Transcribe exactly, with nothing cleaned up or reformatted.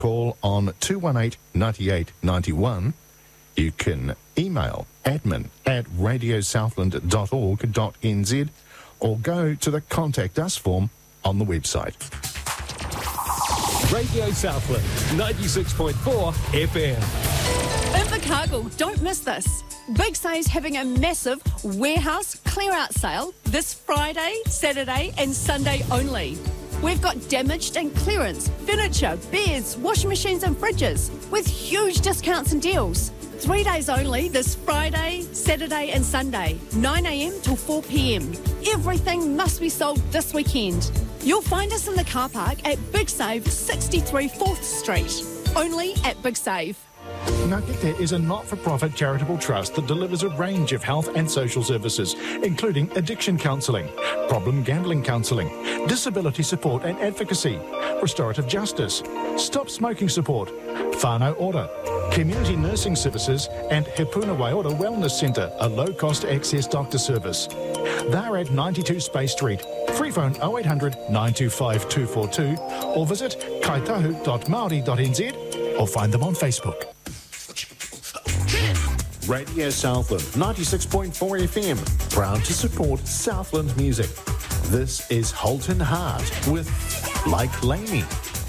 call on two one eight, nine eight nine one. You can email admin at radio southland dot org dot n z or go to the Contact Us form on the website. Radio Southland, ninety-six point four F M. Invercargill, don't miss this. Big Save's having a massive warehouse clear-out sale this Friday, Saturday and Sunday only. We've got damaged and clearance, furniture, beds, washing machines and fridges with huge discounts and deals. Three days only this Friday, Saturday and Sunday, nine a m till four p m. Everything must be sold this weekend. You'll find us in the car park at Big Save, sixty-three fourth Street. Only at Big Save. Ngakete is a not-for-profit charitable trust that delivers a range of health and social services, including addiction counselling, problem gambling counselling, disability support and advocacy, restorative justice, stop smoking support, whānau ora, community nursing services and He Puna Waiora Wellness Centre, a low-cost access doctor service. They're at ninety-two Space Street. Free phone oh eight hundred, nine two five, two four two or visit kaitahu dot maori dot n z or find them on Facebook. Radio Southland, ninety-six point four F M, proud to support Southland music. This is Holton Hart with Like Laney.